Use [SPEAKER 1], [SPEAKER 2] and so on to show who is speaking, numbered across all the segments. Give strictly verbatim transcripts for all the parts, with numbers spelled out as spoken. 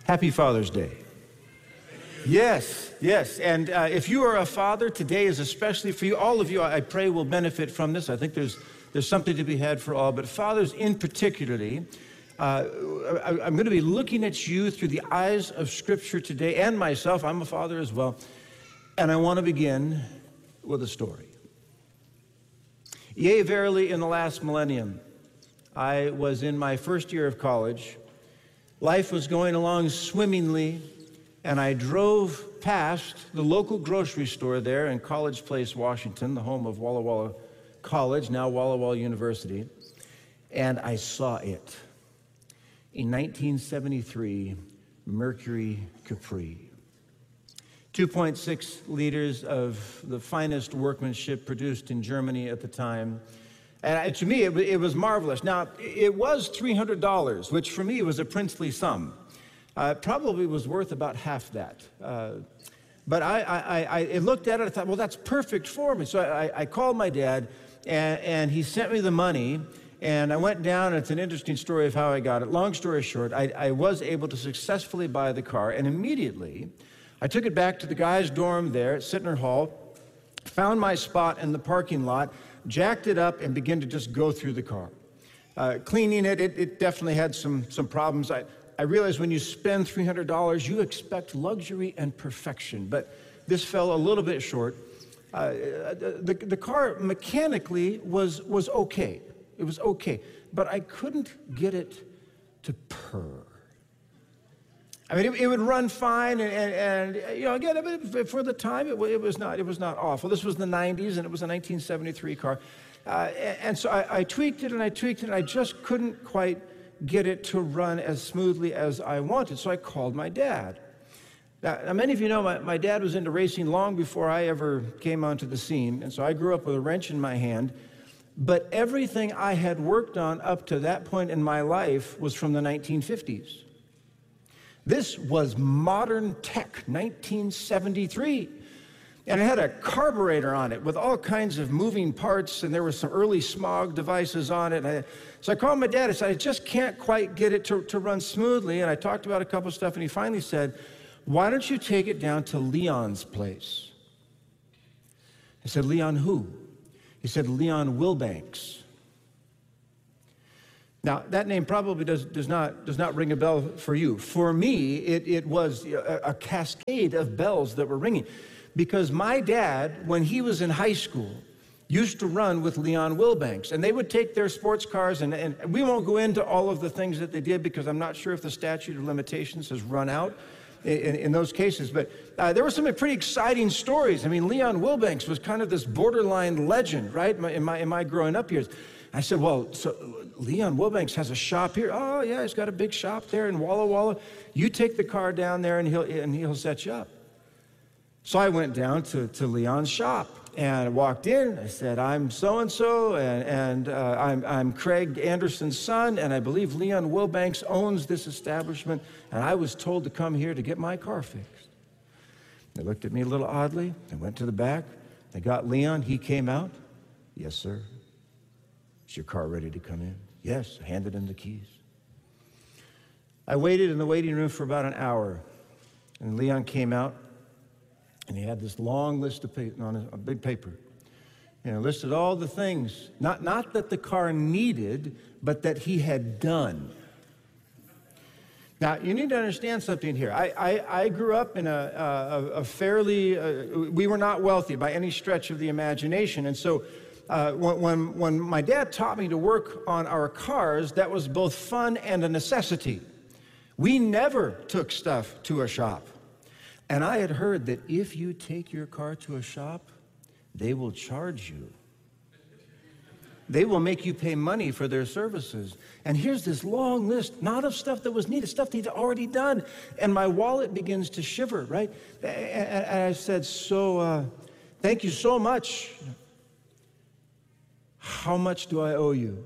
[SPEAKER 1] Happy Father's Day. Yes, yes. And uh, if you are a father, today is especially for you. All of you, I pray, will benefit from this. I think there's there's something to be had for all. But fathers in particularly, uh, I, I'm going to be looking at you through the eyes of Scripture today, and myself. I'm a father as well. And I want to begin with a story. Yea, verily, in the last millennium, I was in my first year of college. Life was going along swimmingly, and I drove past the local grocery store there in College Place, Washington, the home of Walla Walla College, now Walla Walla University, and I saw it. In nineteen seventy-three, Mercury Capri. two point six liters of the finest workmanship produced in Germany at the time. And to me, it, it was marvelous. Now, it was three hundred dollars, which for me was a princely sum. Uh, it probably was worth about half that. Uh, but I, I, I, I looked at it, I thought, well, that's perfect for me. So I, I called my dad, and, and he sent me the money, and I went down, and it's an interesting story of how I got it. Long story short, I, I was able to successfully buy the car, and immediately I took it back to the guy's dorm there at Sittner Hall, found my spot in the parking lot, jacked it up, and began to just go through the car. Uh, cleaning it, it, it definitely had some, some problems. I, I realized when you spend three hundred dollars, you expect luxury and perfection, but this fell a little bit short. Uh, the, the car mechanically was, was okay. It was okay, but I couldn't get it to purr. I mean, it, it would run fine, and, and, and you know, again, for the time, it, it was not, it was not awful. This was the nineties, and it was a nineteen seventy-three car, uh, and, and so I, I tweaked it and I tweaked it, and I just couldn't quite get it to run as smoothly as I wanted. So I called my dad. Now, now many of you know my, my dad was into racing long before I ever came onto the scene, and so I grew up with a wrench in my hand. But everything I had worked on up to that point in my life was from the nineteen fifties. This was modern tech, nineteen seventy-three. And it had a carburetor on it with all kinds of moving parts, and there were some early smog devices on it. I, so I called my dad. I said, I just can't quite get it to, to run smoothly. And I talked about a couple of stuff, and he finally said, why don't you take it down to Leon's place? I said, Leon who? He said, Leon Wilbanks. Now, that name probably does, does, not, does not ring a bell for you. For me, it, it was a, a cascade of bells that were ringing. Because my dad, when he was in high school, used to run with Leon Wilbanks. And they would take their sports cars, and, and we won't go into all of the things that they did because I'm not sure if the statute of limitations has run out in, in those cases. But uh, there were some pretty exciting stories. I mean, Leon Wilbanks was kind of this borderline legend, right, in my, in my growing up years. I said, well, so Leon Wilbanks has a shop here. Oh, yeah, he's got a big shop there in Walla Walla. You take the car down there, and he'll, and he'll set you up. So I went down to, to Leon's shop, and I walked in. I said, I'm so-and-so, and, and uh, I'm, I'm Craig Anderson's son, and I believe Leon Wilbanks owns this establishment, and I was told to come here to get my car fixed. They looked at me a little oddly. They went to the back. They got Leon. He came out. Yes, sir. Is your car ready to come in? Yes. I handed him the keys. I waited in the waiting room for about an hour, and Leon came out. And he had this long list of paper on a, a big paper. You know, listed all the things, not, not that the car needed, but that he had done. Now, you need to understand something here. I, I, I grew up in a, a, a fairly, uh, we were not wealthy by any stretch of the imagination. And so uh, when, when my dad taught me to work on our cars, that was both fun and a necessity. We never took stuff to a shop. And I had heard that if you take your car to a shop, they will charge you. They will make you pay money for their services. And here's this long list, not of stuff that was needed, stuff he'd already done. And my wallet begins to shiver, right? And I said, so, uh, thank you so much. How much do I owe you?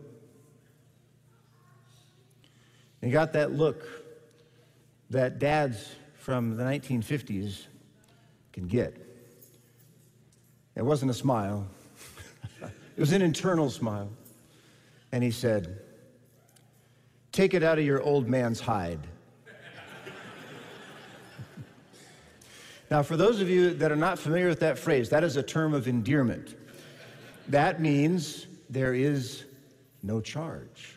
[SPEAKER 1] And he got that look that dads from the nineteen fifties can get. It wasn't a smile. It was an internal smile. And he said, take it out of your old man's hide. Now, for those of you that are not familiar with that phrase, that is a term of endearment. That means there is no charge.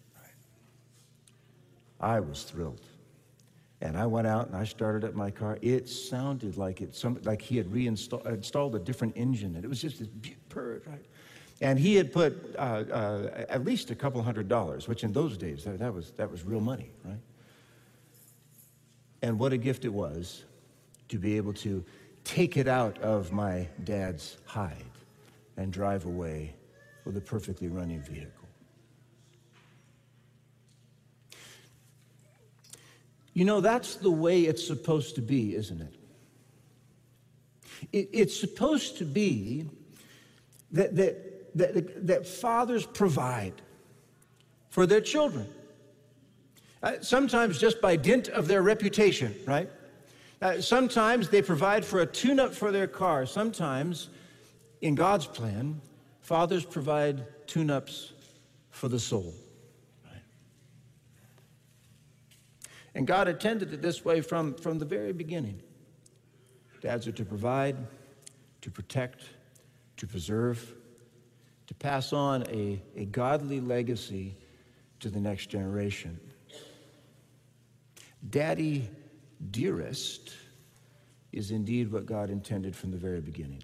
[SPEAKER 1] I was thrilled. And I went out and I started up my car. It sounded like it, some, like he had reinstalled installed a different engine. And it was just this purr, right? And he had put uh, uh, at least a couple hundred dollars, which in those days, that, that, was, that was real money, right? And what a gift it was to be able to take it out of my dad's hide and drive away with a perfectly running vehicle. You know, that's the way it's supposed to be, isn't it? it it's supposed to be that, that, that, that fathers provide for their children. Uh, sometimes just by dint of their reputation, right? Uh, sometimes they provide for a tune-up for their car. Sometimes, in God's plan, fathers provide tune-ups for the soul. Right? And God intended it this way from, from the very beginning. Dads are to provide, to protect, to preserve, to pass on a, a godly legacy to the next generation. Daddy dearest is indeed what God intended from the very beginning.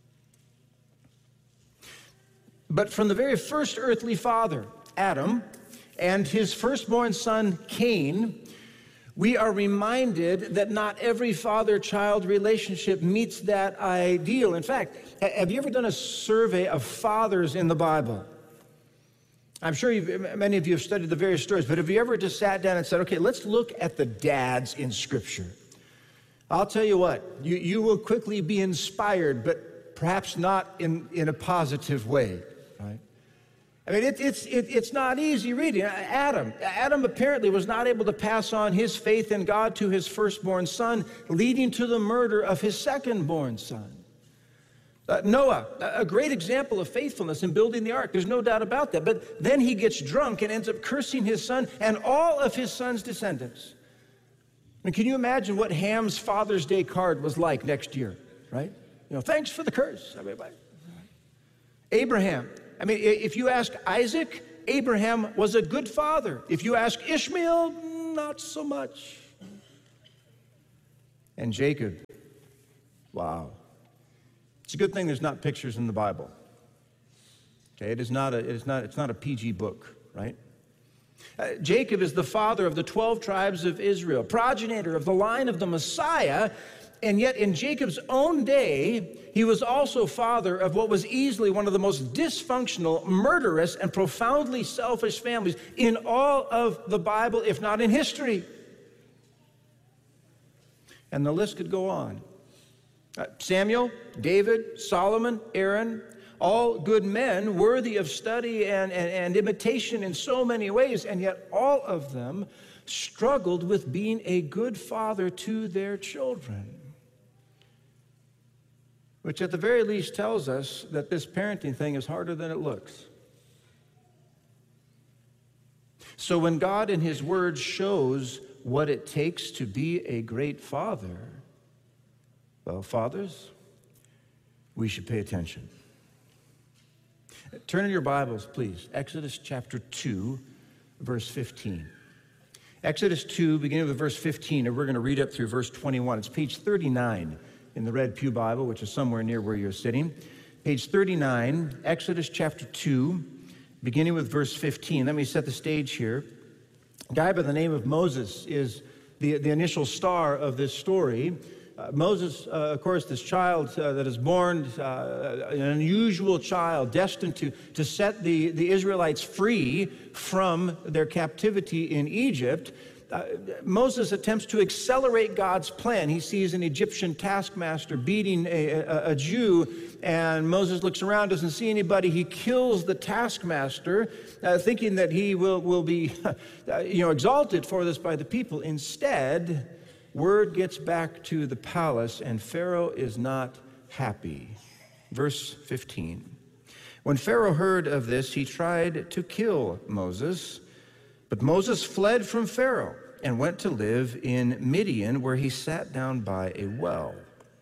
[SPEAKER 1] But from the very first earthly father, Adam, and his firstborn son, Cain, we are reminded that not every father-child relationship meets that ideal. In fact, have you ever done a survey of fathers in the Bible? I'm sure you've, many of you have studied the various stories, but have you ever just sat down and said, okay, let's look at the dads in Scripture? I'll tell you what, you, you will quickly be inspired, but perhaps not in, in a positive way, right? I mean, it, it's, it, it's not easy reading. Adam, Adam apparently was not able to pass on his faith in God to his firstborn son, leading to the murder of his secondborn son. Uh, Noah, a great example of faithfulness in building the ark. There's no doubt about that. But then he gets drunk and ends up cursing his son and all of his son's descendants. I mean, can you imagine what Ham's Father's Day card was like next year, right? You know, thanks for the curse, everybody. Abraham. I mean, if you ask Isaac, Abraham was a good father. If you ask Ishmael, not so much. And Jacob, wow. It's a good thing there's not pictures in the Bible. Okay, it is not a, it is not, it's not a P G book, right? Uh, Jacob is the father of the twelve tribes of Israel, progenitor of the line of the Messiah, and yet in Jacob's own day, he was also father of what was easily one of the most dysfunctional, murderous, and profoundly selfish families in all of the Bible, if not in history. And the list could go on. Uh, Samuel, David, Solomon, Aaron, all good men worthy of study and, and, and imitation in so many ways, and yet all of them struggled with being a good father to their children. Which at the very least tells us that this parenting thing is harder than it looks. So when God in His Word shows what it takes to be a great father, well, fathers, we should pay attention. Turn in your Bibles, please. Exodus chapter two, verse fifteen. Exodus two, beginning with verse fifteen, and we're going to read up through verse twenty-one. It's page thirty-nine in the Red Pew Bible, which is somewhere near where you're sitting. Page thirty-nine, Exodus chapter two, beginning with verse fifteen. Let me set the stage here. A guy by the name of Moses is the, the initial star of this story. Uh, Moses, uh, of course, this child uh, that is born, uh, an unusual child, destined to, to set the, the Israelites free from their captivity in Egypt. Uh, Moses attempts to accelerate God's plan. He sees an Egyptian taskmaster beating a, a, a Jew, and Moses looks around, doesn't see anybody. He kills the taskmaster, uh, thinking that he will, will be uh, you know, exalted for this by the people. Instead, word gets back to the palace, and Pharaoh is not happy. Verse fifteen. When Pharaoh heard of this, he tried to kill Moses, but Moses fled from Pharaoh and went to live in Midian, where he sat down by a well.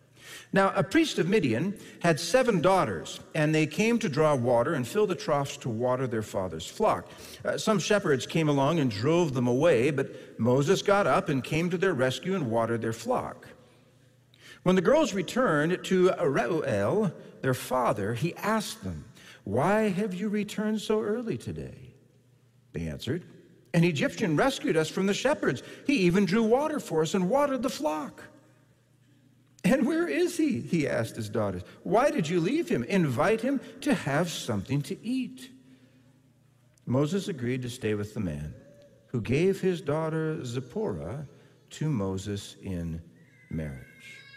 [SPEAKER 1] Now, a priest of Midian had seven daughters, and they came to draw water and fill the troughs to water their father's flock. Uh, some shepherds came along and drove them away, but Moses got up and came to their rescue and watered their flock. When the girls returned to Reuel, their father, he asked them, "Why have you returned so early today?" They answered, "An Egyptian rescued us from the shepherds. He even drew water for us and watered the flock." "And where is he?" he asked his daughters. "Why did you leave him? Invite him to have something to eat." Moses agreed to stay with the man, who gave his daughter Zipporah to Moses in marriage.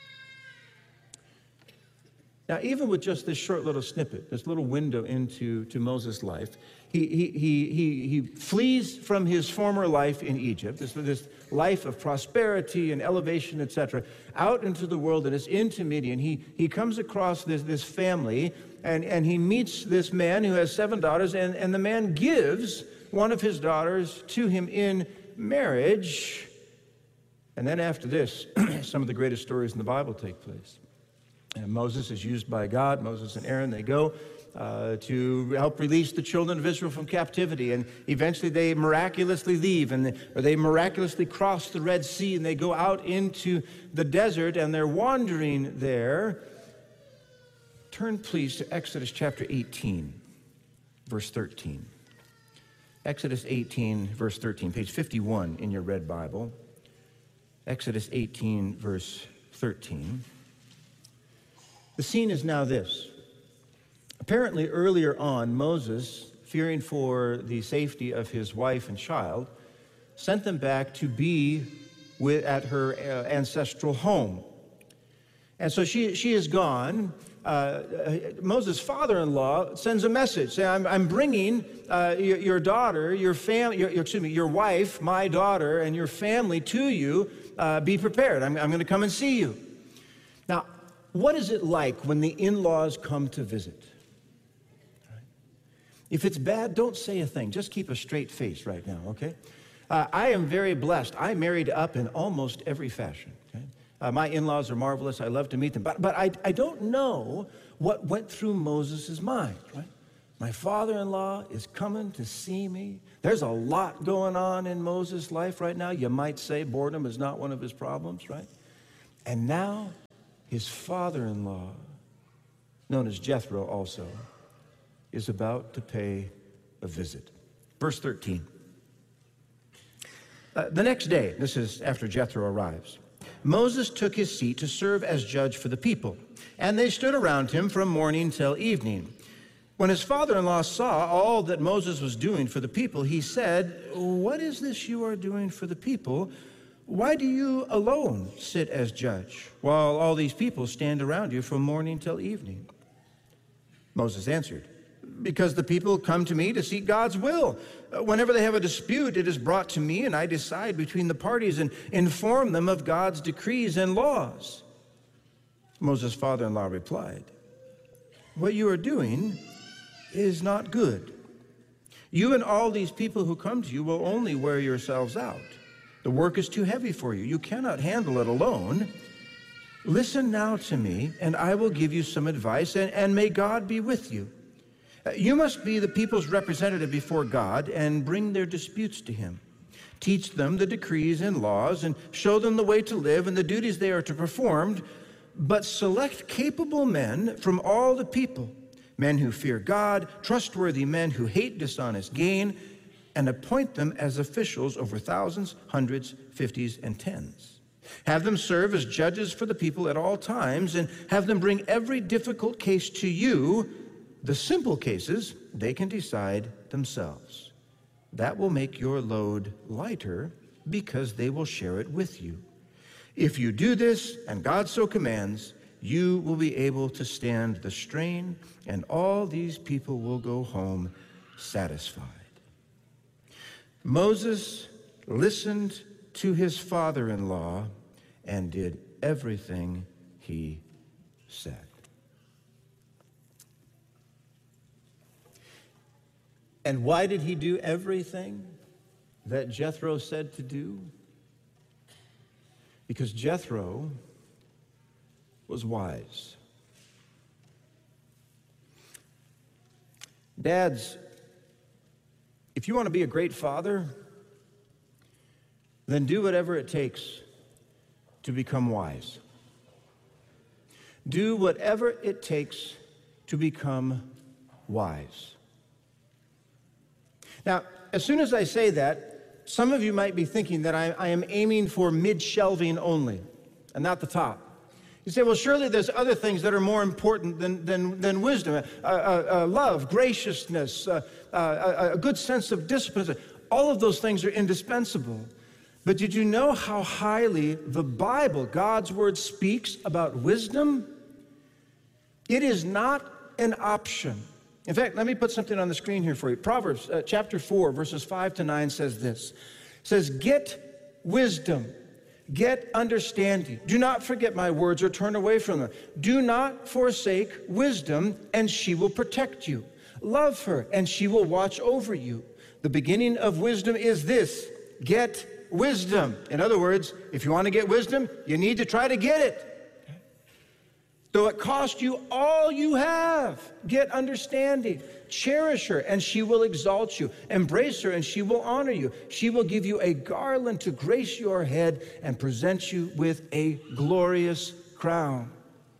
[SPEAKER 1] Now, even with just this short little snippet, this little window into to Moses' life, he, he, he, he, he flees from his former life in Egypt, this, this life of prosperity and elevation, et cetera, out into the wilderness, into Midian. He, he comes across this, this family, and, and he meets this man who has seven daughters, and, and the man gives one of his daughters to him in marriage. And then after this, some of the greatest stories in the Bible take place. And Moses is used by God. Moses and Aaron, they go uh, to help release the children of Israel from captivity. And eventually they miraculously leave, and they, or they miraculously cross the Red Sea, and they go out into the desert, and they're wandering there. Turn, please, to Exodus chapter eighteen, verse thirteen. Exodus eighteen, verse thirteen, page fifty-one in your red Bible. Exodus eighteen, verse thirteen. The scene is now this. Apparently, earlier on, Moses, fearing for the safety of his wife and child, sent them back to be with, at her uh, ancestral home. And so she, she is gone. Uh, Moses' father-in-law sends a message saying, I'm, I'm bringing uh, your, your daughter, your family, your, excuse me, your wife, my daughter, and your family to you. Uh, be prepared. I'm, I'm going to come and see you. Now, what is it like when the in-laws come to visit? If it's bad, don't say a thing. Just keep a straight face right now, okay? Uh, I am very blessed. I married up in almost every fashion. Okay? Uh, my in-laws are marvelous. I love to meet them. But, but I, I don't know what went through Moses' mind, right? My father-in-law is coming to see me. There's a lot going on in Moses' life right now. You might say boredom is not one of his problems, right? And now his father-in-law, known as Jethro also, is about to pay a visit. Verse thirteen. Uh, the next day, this is after Jethro arrives, Moses took his seat to serve as judge for the people, and they stood around him from morning till evening. When his father-in-law saw all that Moses was doing for the people, he said, "What is this you are doing for the people? Why do you alone sit as judge, while all these people stand around you from morning till evening?" Moses answered, "Because the people come to me to seek God's will. Whenever they have a dispute, it is brought to me, and I decide between the parties and inform them of God's decrees and laws." Moses' father-in-law replied, "What you are doing is not good. You and all these people who come to you will only wear yourselves out. The work is too heavy for you. You cannot handle it alone. Listen now to me, and I will give you some advice, and, and may God be with you. You must be the people's representative before God and bring their disputes to him. Teach them the decrees and laws and show them the way to live and the duties they are to perform, but select capable men from all the people, men who fear God, trustworthy men who hate dishonest gain, and appoint them as officials over thousands, hundreds, fifties, and tens. Have them serve as judges for the people at all times, and have them bring every difficult case to you. The simple cases they can decide themselves. That will make your load lighter because they will share it with you. If you do this, and God so commands, you will be able to stand the strain, and all these people will go home satisfied." Moses listened to his father-in-law and did everything he said. And why did he do everything that Jethro said to do? Because Jethro was wise. Dads, if you want to be a great father, then do whatever it takes to become wise. Do whatever it takes to become wise. Now, as soon as I say that, some of you might be thinking that I, I am aiming for mid-shelving only and not the top. You say, well, surely there's other things that are more important than, than, than wisdom. Uh, uh, uh, love, graciousness, uh, uh, a good sense of discipline. All of those things are indispensable. But did you know how highly the Bible, God's Word, speaks about wisdom? It is not an option. In fact, let me put something on the screen here for you. Proverbs uh, chapter four, verses five to nine says this. It says, get wisdom. Get understanding. Do not forget my words or turn away from them. Do not forsake wisdom, and she will protect you. Love her, and she will watch over you. The beginning of wisdom is this: get wisdom. In other words, if you want to get wisdom, you need to try to get it. Though it cost you all you have, get understanding. Cherish her, and she will exalt you. Embrace her, and she will honor you. She will give you a garland to grace your head and present you with a glorious crown.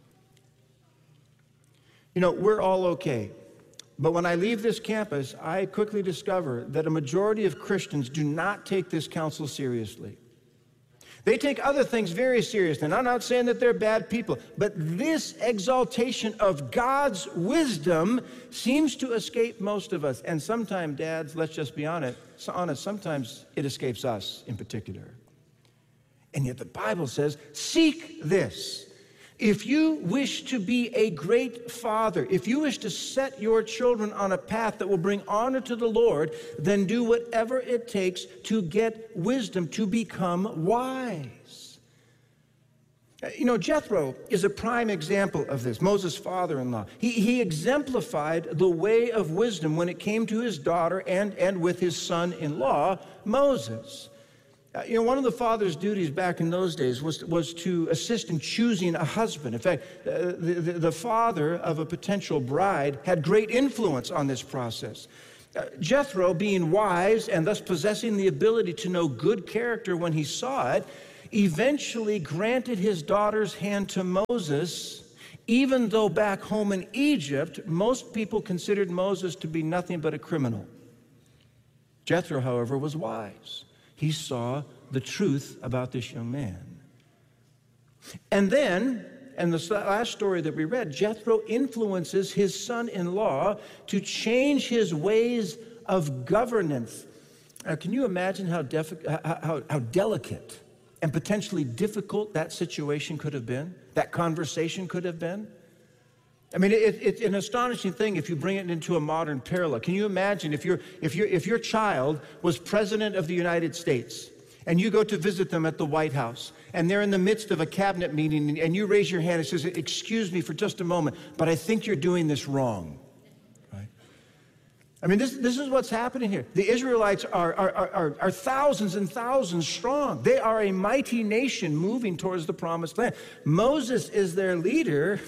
[SPEAKER 1] You know, we're all okay. But when I leave this campus, I quickly discover that a majority of Christians do not take this counsel seriously. They take other things very seriously. And I'm not saying that they're bad people, but this exaltation of God's wisdom seems to escape most of us. And sometimes, dads, let's just be honest, honest, sometimes it escapes us in particular. And yet the Bible says, seek this. If you wish to be a great father, if you wish to set your children on a path that will bring honor to the Lord, then do whatever it takes to get wisdom, to become wise. You know, Jethro is a prime example of this, Moses' father-in-law. He, he exemplified the way of wisdom when it came to his daughter and, and with his son-in-law, Moses. Uh, you know, one of the father's duties back in those days was, was to assist in choosing a husband. In fact, uh, the, the, the father of a potential bride had great influence on this process. Uh, Jethro, being wise and thus possessing the ability to know good character when he saw it, eventually granted his daughter's hand to Moses, even though back home in Egypt, most people considered Moses to be nothing but a criminal. Jethro, however, was wise. He saw the truth about this young man. And then, and the last story that we read, Jethro influences his son-in-law to change his ways of governance. Now, can you imagine how, def- how, how delicate and potentially difficult that situation could have been, that conversation could have been? I mean, it, it's an astonishing thing if you bring it into a modern parallel. Can you imagine if, your if, your if your child was president of the United States and you go to visit them at the White House and they're in the midst of a cabinet meeting and you raise your hand and says, excuse me for just a moment, but I think you're doing this wrong, right? I mean, this, this is what's happening here. The Israelites are, are, are, are thousands and thousands strong. They are a mighty nation moving towards the promised land. Moses is their leader.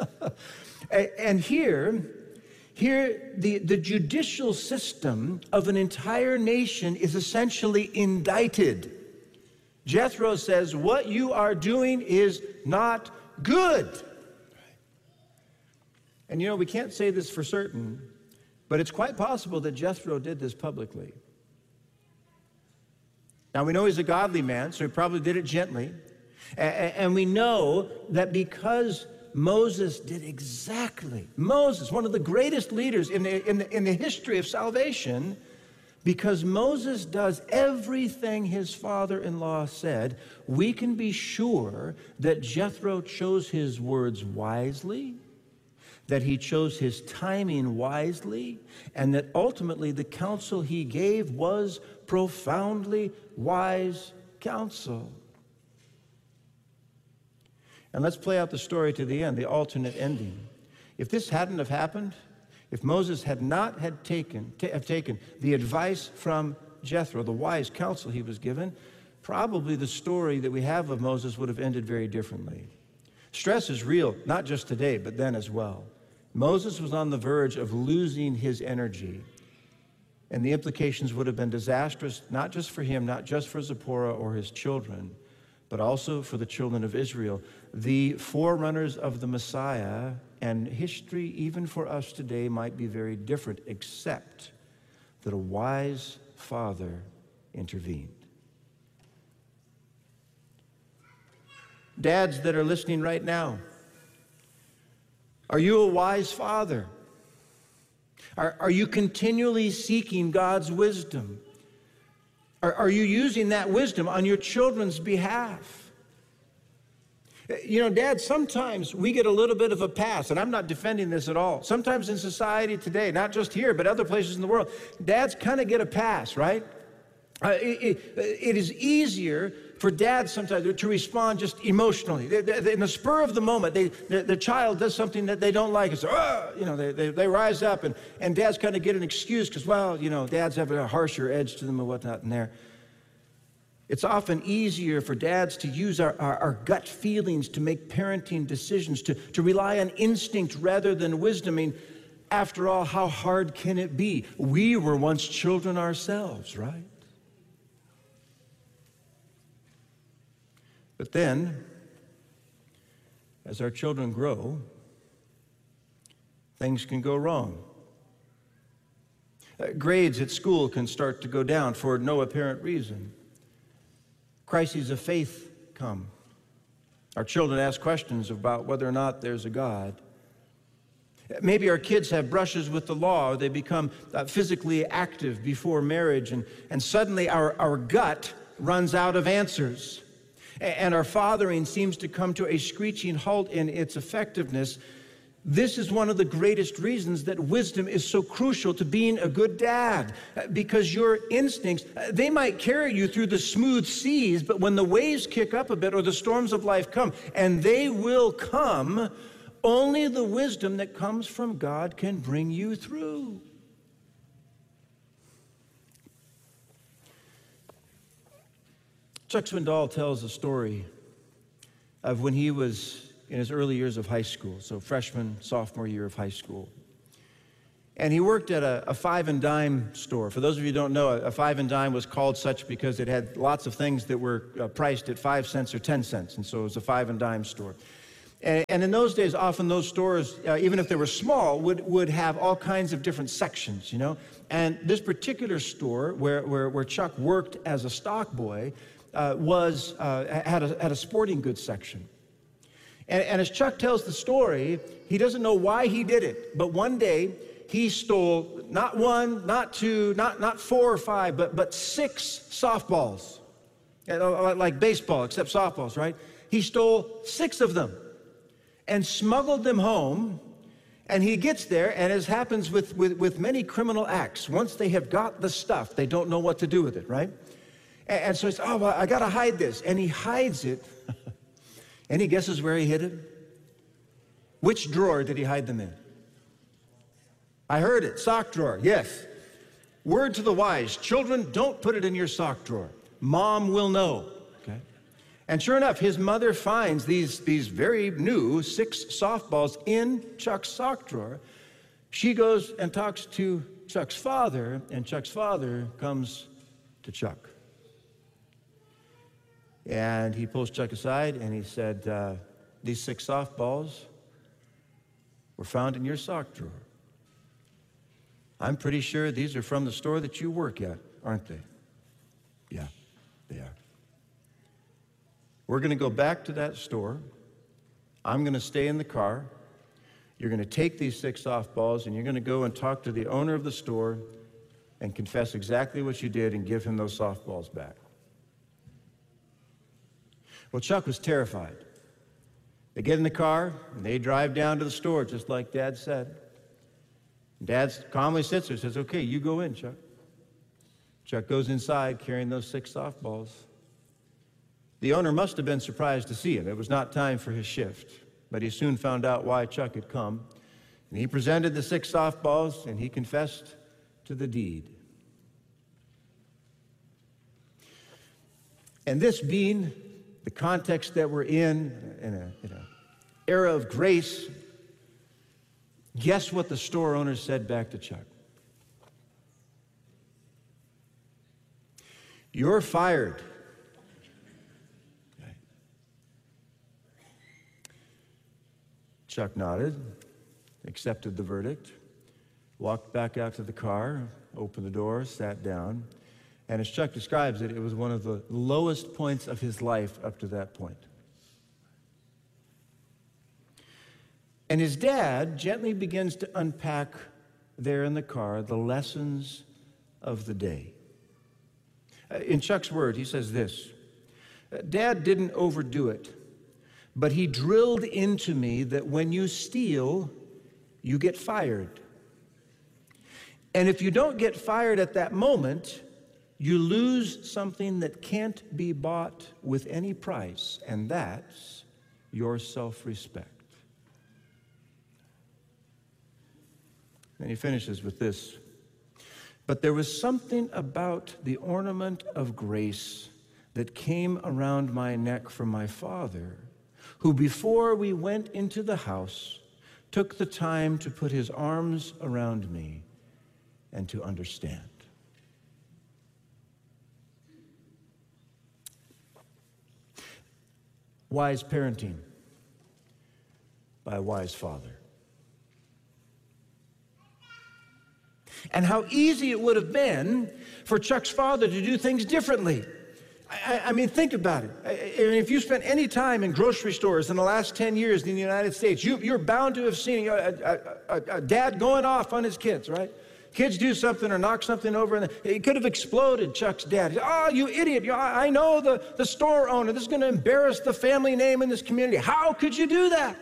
[SPEAKER 1] And here, here the, the judicial system of an entire nation is essentially indicted. Jethro says, what you are doing is not good. And you know, we can't say this for certain, but it's quite possible that Jethro did this publicly. Now, we know he's a godly man, so he probably did it gently. And we know that because Moses did exactly, Moses, one of the greatest leaders in the, in the, in the history of salvation, because Moses does everything his father-in-law said, we can be sure that Jethro chose his words wisely, that he chose his timing wisely, and that ultimately the counsel he gave was profoundly wise counsel. And let's play out the story to the end, the alternate ending. If this hadn't have happened, if Moses had not had taken, t- have taken the advice from Jethro, the wise counsel he was given, probably the story that we have of Moses would have ended very differently. Stress is real, not just today, but then as well. Moses was on the verge of losing his energy, and the implications would have been disastrous, not just for him, not just for Zipporah or his children, but also for the children of Israel, the forerunners of the Messiah. And history, even for us today, might be very different, except that a wise father intervened. Dads that are listening right now, are you a wise father? Are, are you continually seeking God's wisdom? Are, are you using that wisdom on your children's behalf? You know, Dad, sometimes we get a little bit of a pass, and I'm not defending this at all. Sometimes in society today, not just here, but other places in the world, dads kind of get a pass, right? Uh, it, it, it is easier for dads sometimes to respond just emotionally. They, they, in the spur of the moment, they, the, the child does something that they don't like. It's, oh, you know, they, they, they rise up, and, and dads kind of get an excuse because, well, you know, dads have a harsher edge to them and whatnot in there. It's often easier for dads to use our, our, our gut feelings to make parenting decisions, to, to rely on instinct rather than wisdom. I mean, after all, how hard can it be? We were once children ourselves, right? But then, as our children grow, things can go wrong. Uh, grades at school can start to go down for no apparent reason. Crises of faith come. Our children ask questions about whether or not there's a God. Maybe our kids have brushes with the law, or they become uh, physically active before marriage, and, and suddenly our, our gut runs out of answers. And our fathering seems to come to a screeching halt in its effectiveness. This is one of the greatest reasons that wisdom is so crucial to being a good dad, because your instincts, they might carry you through the smooth seas, but when the waves kick up a bit or the storms of life come, and they will come, only the wisdom that comes from God can bring you through. Chuck Swindoll tells a story of when he was in his early years of high school, so freshman, sophomore year of high school. And he worked at a, a five and dime store. For those of you who don't know, a five and dime was called such because it had lots of things that were uh, priced at five cents or ten cents, and so it was a five and dime store. And, and in those days, often those stores, uh, even if they were small, would, would have all kinds of different sections, you know? And this particular store where, where, where Chuck worked as a stock boy uh, was, uh, had, a, had a sporting goods section. And, and as Chuck tells the story, he doesn't know why he did it, but one day he stole not one, not two, not, not four or five, but, but six softballs, like baseball, except softballs, right? He stole six of them and smuggled them home, and he gets there, and as happens with, with, with many criminal acts, once they have got the stuff, they don't know what to do with it, right? And, and so he says, oh, well, I gotta hide this, and he hides it. Any guesses where he hid it? Which drawer did he hide them in? I heard it, sock drawer, yes. Word to the wise, children, don't put it in your sock drawer. Mom will know, okay? And sure enough, his mother finds these, these very new six softballs in Chuck's sock drawer. She goes and talks to Chuck's father, and Chuck's father comes to Chuck. And he pulls Chuck aside and he said, uh, these six softballs were found in your sock drawer. I'm pretty sure these are from the store that you work at, aren't they? Yeah, they are. We're going to go back to that store. I'm going to stay in the car. You're going to take these six softballs and you're going to go and talk to the owner of the store and confess exactly what you did and give him those softballs back. Well, Chuck was terrified. They get in the car, and they drive down to the store, just like Dad said. Dad calmly sits there and says, okay, you go in, Chuck. Chuck goes inside carrying those six softballs. The owner must have been surprised to see him. It was not time for his shift, but he soon found out why Chuck had come. And he presented the six softballs, and he confessed to the deed. And this being the context that we're in, in a, in a era of grace, guess what the store owner said back to Chuck? "You're fired." Okay. Chuck nodded, accepted the verdict, walked back out to the car, opened the door, sat down, and as Chuck describes it, it was one of the lowest points of his life up to that point. And his dad gently begins to unpack there in the car the lessons of the day. In Chuck's word, he says this: "Dad didn't overdo it, but he drilled into me that when you steal, you get fired. And if you don't get fired at that moment, you lose something that can't be bought with any price, and that's your self-respect." And he finishes with this: "But there was something about the ornament of grace that came around my neck from my father, who before we went into the house took the time to put his arms around me and to understand." Wise parenting by a wise father. And how easy it would have been for Chuck's father to do things differently. I, I mean, think about it. I, I, if you spent any time in grocery stores in the last ten years in the United States, you, you're bound to have seen a, a, a, a dad going off on his kids, right? Kids do something or knock something over, and it could have exploded Chuck's dad. "Oh, you idiot. You, I know the, the store owner. This is going to embarrass the family name in this community. How could you do that?"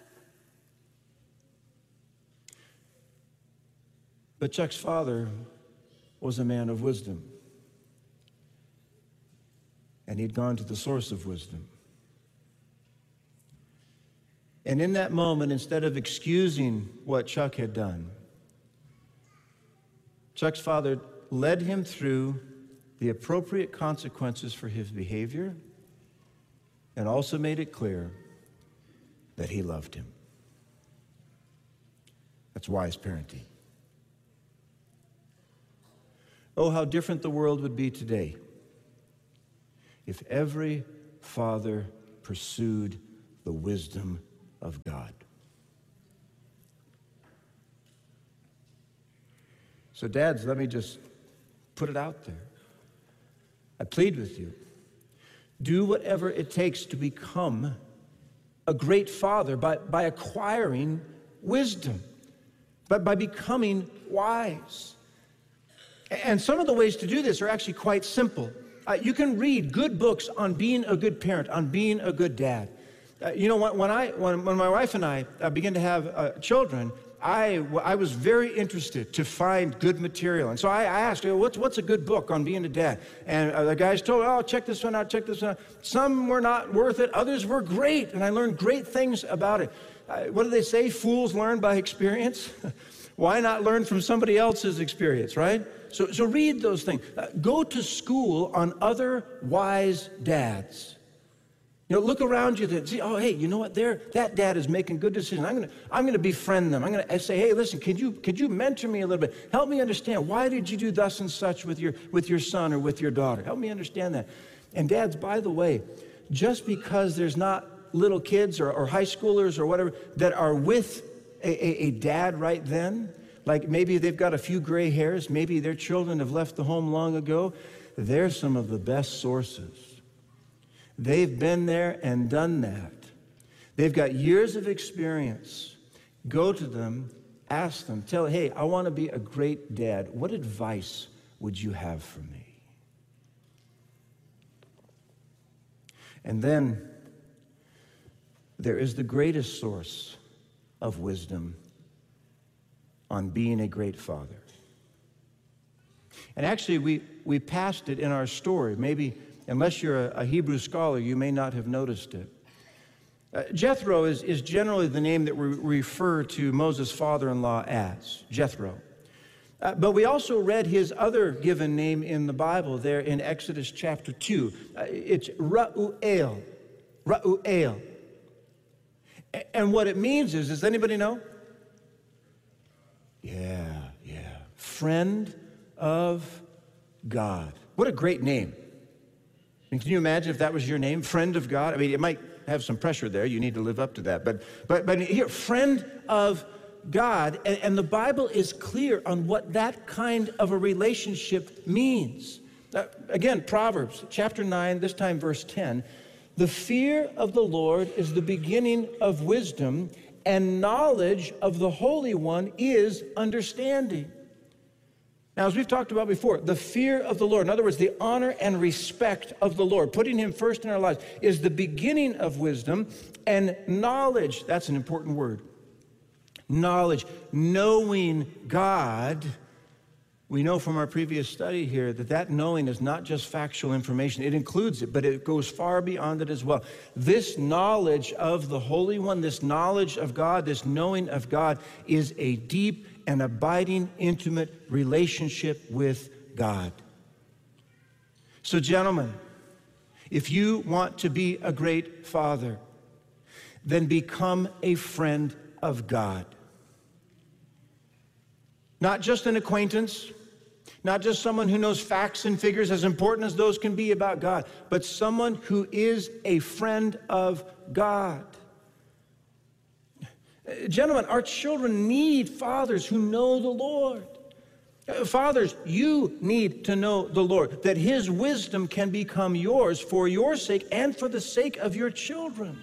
[SPEAKER 1] But Chuck's father was a man of wisdom. And he'd gone to the source of wisdom. And in that moment, instead of excusing what Chuck had done, Chuck's father led him through the appropriate consequences for his behavior and also made it clear that he loved him. That's wise parenting. Oh, how different the world would be today if every father pursued the wisdom of God. So dads, let me just put it out there. I plead with you. Do whatever it takes to become a great father by, by acquiring wisdom, but by becoming wise. And some of the ways to do this are actually quite simple. Uh, you can read good books on being a good parent, on being a good dad. Uh, you know, when, when, I, when, when my wife and I uh, began to have uh, children, I, I was very interested to find good material. And so I, I asked, what's, what's a good book on being a dad? And uh, the guys told me, oh, check this one out, check this one out. Some were not worth it, others were great, and I learned great things about it. Uh, what do they say? Fools learn by experience. Why not learn from somebody else's experience, right? So, so read those things. Uh, go to school on other wise dads. You know, look around you and see, oh, hey, you know what? There, that dad is making good decisions. I'm gonna, I'm gonna befriend them. I'm gonna say, hey, listen, could you, could you mentor me a little bit? Help me understand, why did you do thus and such with your, with your son or with your daughter? Help me understand that. And dads, by the way, just because there's not little kids or, or high schoolers or whatever that are with a, a, a dad right then, like maybe they've got a few gray hairs, maybe their children have left the home long ago, they're some of the best sources. They've been there and done that. They've got years of experience. Go to them, ask them, tell, hey, I want to be a great dad. What advice would you have for me? And then there is the greatest source of wisdom on being a great father. And actually, we, we passed it in our story. Maybe, unless you're a, a Hebrew scholar, you may not have noticed it. Uh, Jethro is, is generally the name that we refer to Moses' father-in-law as, Jethro. Uh, but we also read his other given name in the Bible there in Exodus chapter two. Uh, it's Ra'uel, Ra'uel. And what it means is, does anybody know? Yeah, yeah. Friend of God. What a great name. I mean, can you imagine if that was your name, friend of God? I mean, it might have some pressure there. You need to live up to that. But but but here, friend of God. And, and the Bible is clear on what that kind of a relationship means. Uh, again, Proverbs chapter nine, this time verse ten. The fear of the Lord is the beginning of wisdom, and knowledge of the Holy One is understanding. Now, as we've talked about before, the fear of the Lord, in other words, the honor and respect of the Lord, putting him first in our lives, is the beginning of wisdom, and knowledge, that's an important word. Knowledge, knowing God. We know from our previous study here that that knowing is not just factual information. It includes it, but it goes far beyond it as well. This knowledge of the Holy One, this knowledge of God, this knowing of God is a deep and abiding, intimate relationship with God. So, gentlemen, if you want to be a great father, then become a friend of God. Not just an acquaintance, not just someone who knows facts and figures, as important as those can be about God, but someone who is a friend of God. Gentlemen, our children need fathers who know the Lord. Fathers, you need to know the Lord, that his wisdom can become yours for your sake and for the sake of your children.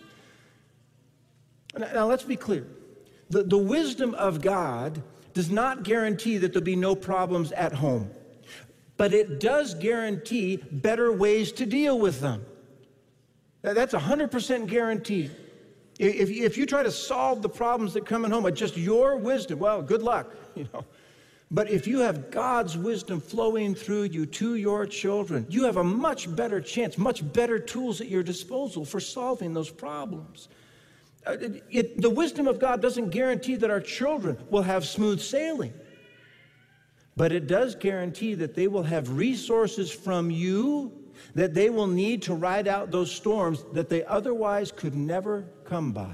[SPEAKER 1] Now, let's be clear. The, the wisdom of God does not guarantee that there'll be no problems at home, but it does guarantee better ways to deal with them. That's a one hundred percent guaranteed. If, if you try to solve the problems that come at home with just your wisdom, well, good luck, you know. But if you have God's wisdom flowing through you to your children, you have a much better chance, much better tools at your disposal for solving those problems. Uh, it, it, the wisdom of God doesn't guarantee that our children will have smooth sailing, but it does guarantee that they will have resources from you that they will need to ride out those storms that they otherwise could never come by.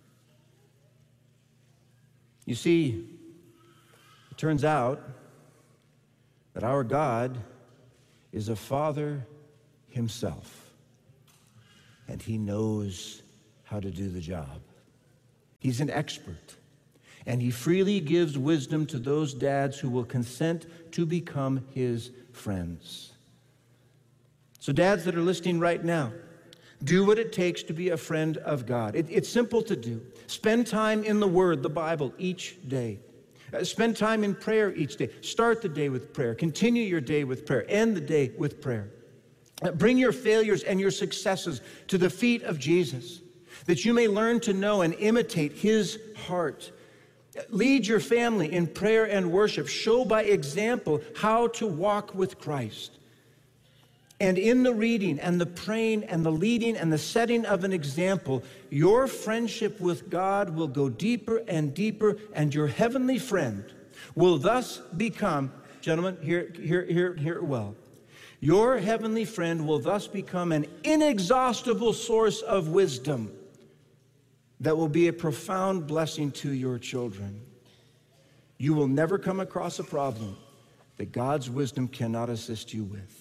[SPEAKER 1] You see, it turns out that our God is a father himself, and he knows how to do the job. He's an expert, and he freely gives wisdom to those dads who will consent to become his friends. So dads that are listening right now, do what it takes to be a friend of God. It, it's simple to do. Spend time in the Word, the Bible, each day. Uh, spend time in prayer each day. Start the day with prayer. Continue your day with prayer. End the day with prayer. Uh, bring your failures and your successes to the feet of Jesus, that you may learn to know and imitate his heart. Lead your family in prayer and worship. Show by example how to walk with Christ. And in the reading and the praying and the leading and the setting of an example, your friendship with God will go deeper and deeper, and your heavenly friend will thus become, gentlemen, hear, hear, hear, hear it well. Your heavenly friend will thus become an inexhaustible source of wisdom that will be a profound blessing to your children. You will never come across a problem that God's wisdom cannot assist you with.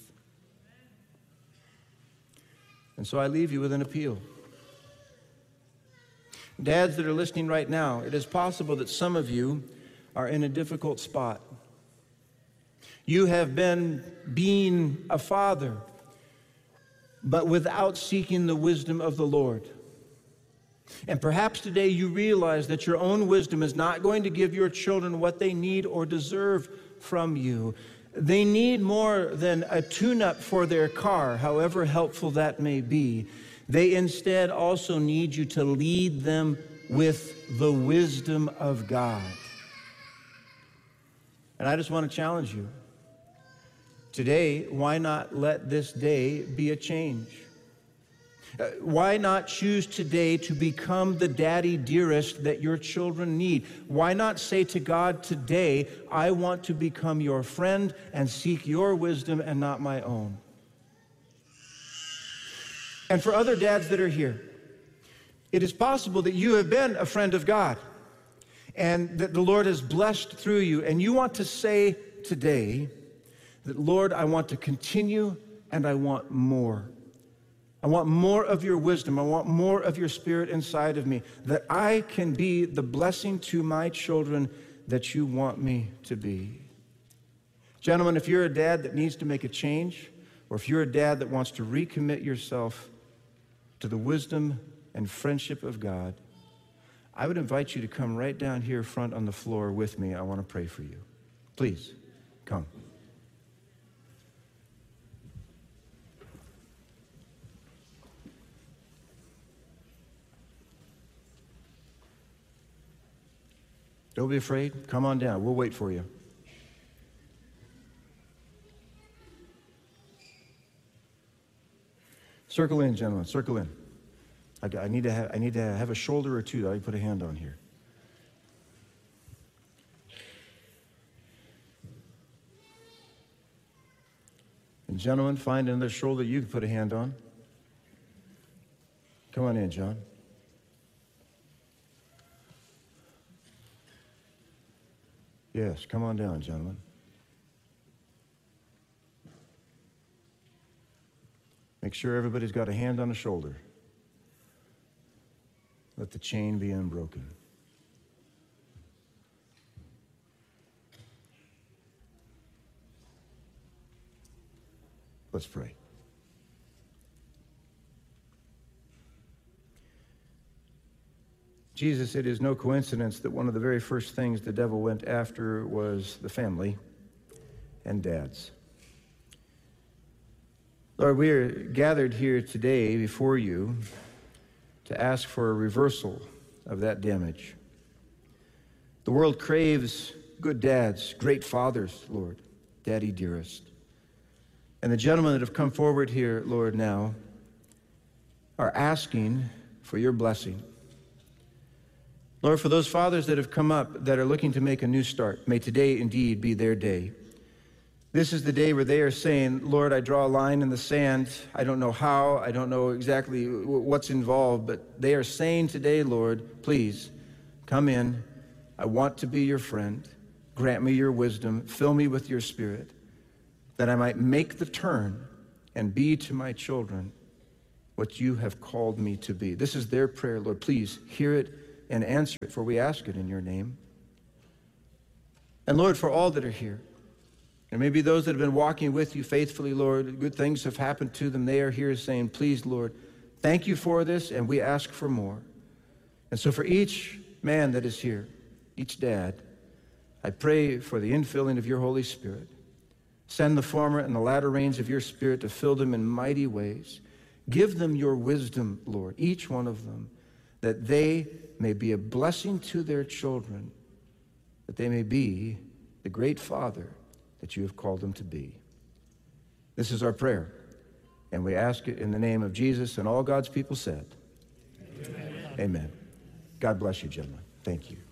[SPEAKER 1] And so I leave you with an appeal. Dads that are listening right now, it is possible that some of you are in a difficult spot. You have been being a father, but without seeking the wisdom of the Lord. And perhaps today you realize that your own wisdom is not going to give your children what they need or deserve from you. They need more than a tune-up for their car, however helpful that may be. They instead also need you to lead them with the wisdom of God. And I just want to challenge you. Today, why not let this day be a change? Uh, why not choose today to become the daddy dearest that your children need? Why not say to God today, I want to become your friend and seek your wisdom and not my own? And for other dads that are here, It is possible that you have been a friend of God and that the Lord has blessed through you, and you want to say today that, Lord, I want to continue and I want more. I want more of your wisdom. I want more of your Spirit inside of me, that I can be the blessing to my children that you want me to be. Gentlemen, if you're a dad that needs to make a change, or if you're a dad that wants to recommit yourself to the wisdom and friendship of God, I would invite you to come right down here front on the floor with me. I want to pray for you. Please, come. Don't be afraid. Come on down. We'll wait for you. Circle in, gentlemen. Circle in. I, I need to have, I need to have a shoulder or two that I can put a hand on here. And gentlemen, find another shoulder you can put a hand on. Come on in, John. Yes, come on down, gentlemen. Make sure everybody's got a hand on a shoulder. Let the chain be unbroken. Let's pray. Jesus, it is no coincidence that one of the very first things the devil went after was the family and dads. Lord, we are gathered here today before you to ask for a reversal of that damage. The world craves good dads, great fathers, Lord, Daddy dearest. And the gentlemen that have come forward here, Lord, now are asking for your blessing. Lord, for those fathers that have come up that are looking to make a new start, may today indeed be their day. This is the day where they are saying, Lord, I draw a line in the sand. I don't know how. I don't know exactly what's involved, but they are saying today, Lord, please come in. I want to be your friend. Grant me your wisdom. Fill me with your Spirit, that I might make the turn and be to my children what you have called me to be. This is their prayer, Lord. Please hear it and answer it, for we ask it in your name. And Lord, for all that are here, and maybe those that have been walking with you faithfully, Lord, good things have happened to them. They are here saying, please, Lord, thank you for this, and we ask for more. And so for each man that is here, each dad, I pray for the infilling of your Holy Spirit. Send the former and the latter rains of your Spirit to fill them in mighty ways. Give them your wisdom, Lord, each one of them, that they may be a blessing to their children, that they may be the great Father that you have called them to be. This is our prayer, and we ask it in the name of Jesus, and all God's people said, Amen. Amen. God bless you, gentlemen. Thank you.